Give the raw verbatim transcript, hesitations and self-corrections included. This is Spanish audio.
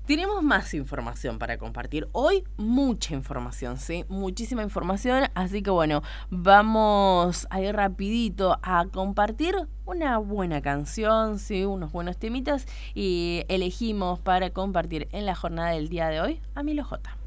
Tenemos más información para compartir. Hoy mucha información, ¿sí? Muchísima información. Así que bueno, vamos a ir rapidito a compartir una buena canción, ¿sí? Unos buenos temitas. Y elegimos para compartir en la jornada del día de hoy a Milo J.